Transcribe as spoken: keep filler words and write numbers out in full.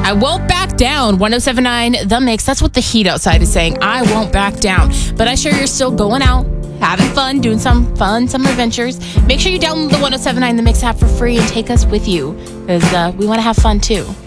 I won't back down. one oh seven point nine The Mix. That's what the heat outside is saying. I won't back down. But I'm sure you're still going out, having fun, doing some fun summer adventures. Make sure you download the one oh seven point nine The Mix app for free and take us with you, because uh, we want to have fun too.